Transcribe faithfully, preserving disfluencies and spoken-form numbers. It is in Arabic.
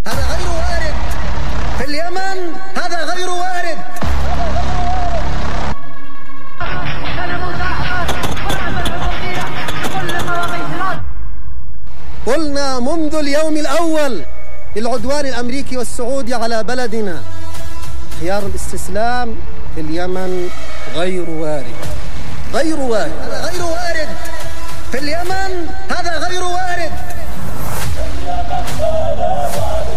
هذا غير وارد في اليمن، هذا غير وارد. قلنا منذ اليوم الأول للعدوان الأمريكي والسعودي على بلدنا خيار الاستسلام في اليمن غير وارد، غير وارد، هذا غير وارد في اليمن، هذا غير وارد.